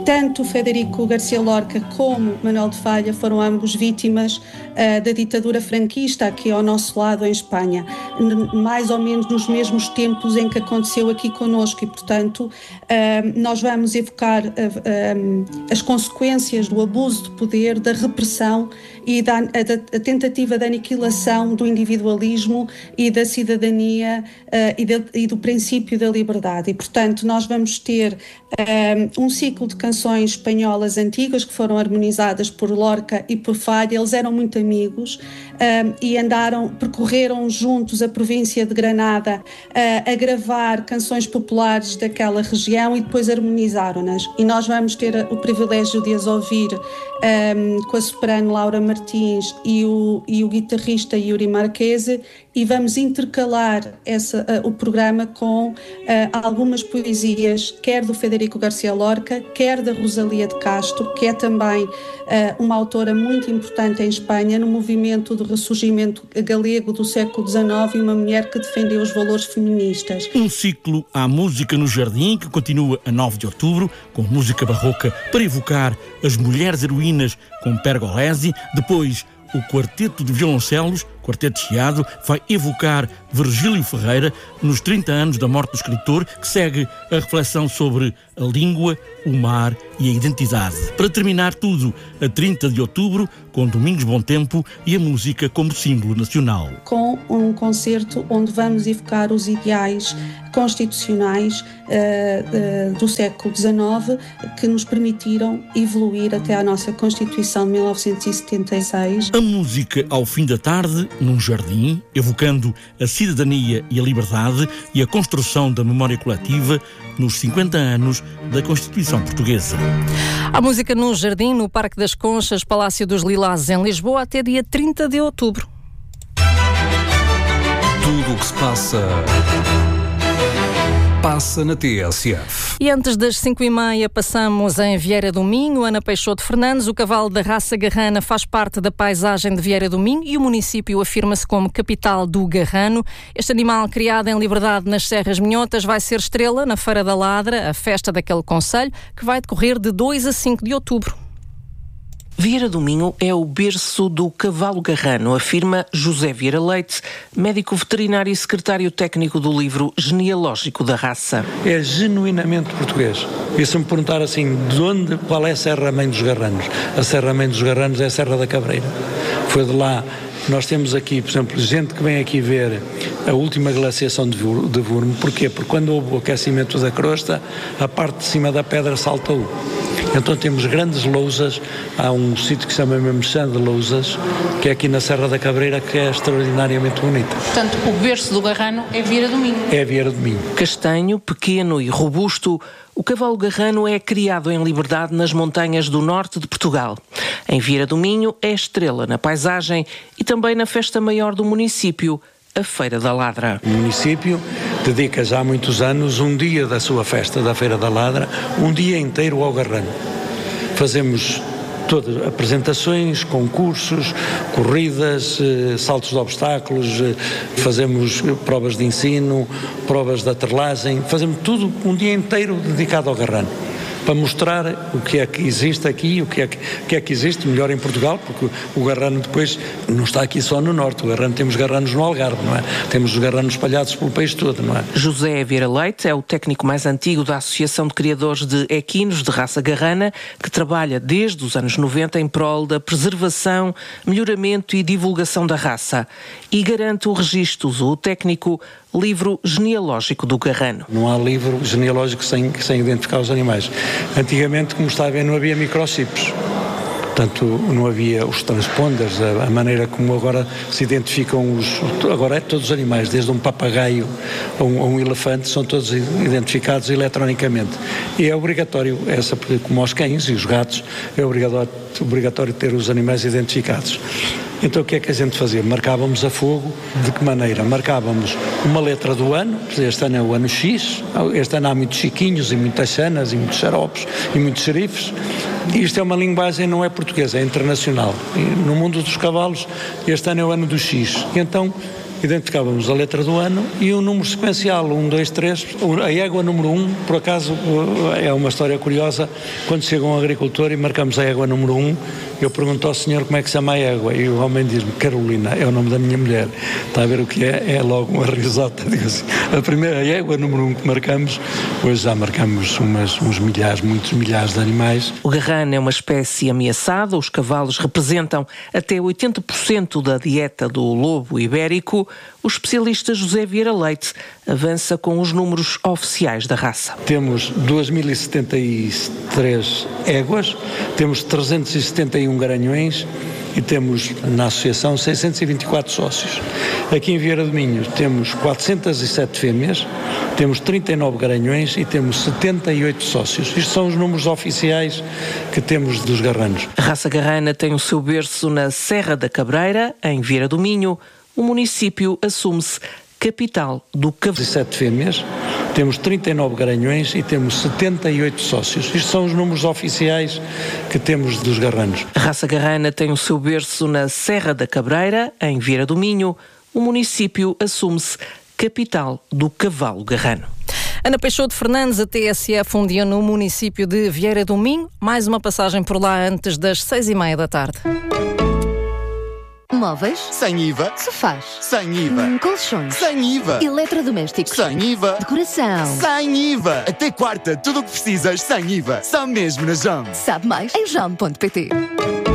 Tanto Federico Garcia Lorca como Manuel de Falla foram ambos vítimas da ditadura franquista aqui ao nosso lado em Espanha, mais ou menos nos mesmos tempos em que aconteceu aqui connosco e, portanto, nós vamos evocar as consequências do abuso de poder, da repressão e da tentativa de aniquilação do individualismo e da cidadania e do princípio da liberdade. E, portanto, nós vamos ter um ciclo de canções espanholas antigas que foram harmonizadas por Lorca e por Falla. Eles eram muito amigos e percorreram juntos a província de Granada a gravar canções populares daquela região e depois harmonizaram-nas. E nós vamos ter o privilégio de as ouvir com a soprano Laura Martins e o guitarrista Yuri Marchese, e vamos intercalar o programa com algumas poesias, quer do Federico Garcia Lorca, quer da Rosalia de Castro, que é também uma autora muito importante em Espanha no movimento do ressurgimento galego do século XIX e uma mulher que defendeu os valores feministas. Um ciclo à música no Jardim que continua a 9 de outubro com música barroca para evocar as mulheres heroínas com Pergolesi. Depois o Quarteto de Violoncelos, Quarteto Chiado, vai evocar Virgílio Ferreira nos 30 anos da morte do escritor, que segue a reflexão sobre a língua, o mar e a identidade. Para terminar tudo, a 30 de outubro, com Domingos Bom Tempo e a música como símbolo nacional. Com um concerto onde vamos evocar os ideais constitucionais do século XIX que nos permitiram evoluir até à nossa Constituição de 1976. A música ao fim da tarde, num jardim, evocando a cidadania e a liberdade e a construção da memória coletiva nos 50 anos da Constituição Portuguesa. A música no Jardim, no Parque das Conchas, Palácio dos Lilás, em Lisboa, até dia 30 de outubro. Tudo o que se passa na TSF. E antes das 5h30 passamos em Vieira do Minho. Ana Peixoto Fernandes, o cavalo da raça garrana faz parte da paisagem de Vieira do Minho e o município afirma-se como capital do garrano. Este animal, criado em liberdade nas Serras Minhotas, vai ser estrela na Feira da Ladra, a festa daquele concelho, que vai decorrer de 2 a 5 de outubro. Vieira do Minho é o berço do cavalo garrano, afirma José Vieira Leite, médico veterinário e secretário técnico do livro genealógico da raça. É genuinamente português. E se me perguntar assim, qual é a Serra-Mãe dos Garranos? A Serra-Mãe dos Garranos é a Serra da Cabreira. Foi de lá. Nós temos aqui, por exemplo, gente que vem aqui ver a última glaciação de Vurmo. Porquê? Porque quando houve o aquecimento da crosta, a parte de cima da pedra saltou. Então temos grandes lousas, há um sítio que se chama mesmo Chão de Lousas, que é aqui na Serra da Cabreira, que é extraordinariamente bonita. Portanto, o berço do garrano é Vieira do Minho. É Vieira do Minho. Castanho, pequeno e robusto, o cavalo garrano é criado em liberdade nas montanhas do norte de Portugal. Em Vieira do Minho é estrela na paisagem e também na festa maior do município, a Feira da Ladra. O município dedica já há muitos anos um dia da sua festa, da Feira da Ladra, um dia inteiro ao garrano. Fazemos todas apresentações, concursos, corridas, saltos de obstáculos, fazemos provas de ensino, provas de aterlagem, fazemos tudo um dia inteiro dedicado ao garrano, para mostrar o que é que existe aqui, o que é que existe melhor em Portugal, porque o garrano depois não está aqui só no norte, o garrano, temos garranos no Algarve, não é? Temos os garranos espalhados pelo país todo, não é? José Vieira Leite é o técnico mais antigo da Associação de Criadores de Equinos de Raça Garrana, que trabalha desde os anos 90 em prol da preservação, melhoramento e divulgação da raça e garante o registro zootécnico livro genealógico do garrano. Não há livro genealógico sem identificar os animais. Antigamente, como está a ver, não havia microchips. Portanto, não havia os transponders, a maneira como agora se identificam agora é todos os animais, desde um papagaio a um elefante, são todos identificados eletronicamente. E é obrigatório, como aos cães e os gatos, é obrigatório ter os animais identificados. Então o que é que a gente fazia? Marcávamos a fogo. De que maneira? Marcávamos uma letra do ano. Este ano é o ano X. Este ano há muitos chiquinhos e muitas chanas e muitos xaropes e muitos xerifes. E isto é uma linguagem, não é portuguesa, é internacional. E no mundo dos cavalos, este ano é o ano do X. E então identificávamos a letra do ano e um número sequencial, 1, 2, 3, a égua número 1, por acaso é uma história curiosa, quando chega um agricultor e marcamos a égua número 1, eu pergunto ao senhor como é que se chama a égua e o homem diz-me Carolina, é o nome da minha mulher. Está a ver o que é? É logo uma risota. Digo assim, a primeira égua número 1 que marcamos, hoje já marcamos muitos milhares de animais. O garrano é uma espécie ameaçada, os cavalos representam até 80% da dieta do lobo ibérico. O especialista José Vieira Leite avança com os números oficiais da raça. Temos 2.073 éguas, temos 371 garanhões e temos na associação 624 sócios. Aqui em Vieira do Minho temos 407 fêmeas, temos 39 garanhões e temos 78 sócios. Isto são os números oficiais que temos dos garranos. A raça garrana tem o seu berço na Serra da Cabreira, em Vieira do Minho. O município assume-se capital do cavalo. 17 fêmeas, temos 39 garanhões e temos 78 sócios. Isto são os números oficiais que temos dos garranos. A raça garrana tem o seu berço na Serra da Cabreira, em Vieira do Minho. O município assume-se capital do cavalo garrano. Ana Peixoto Fernandes, a TSF, um dia no município de Vieira do Minho. Mais uma passagem por lá antes das 6:30 da tarde. Móveis? Sem IVA. Sofás? Sem IVA. Colchões? Sem IVA. Eletrodomésticos? Sem IVA. Decoração? Sem IVA. Até quarta, tudo o que precisas sem IVA. Só mesmo na JOM. Sabe mais em jom.pt.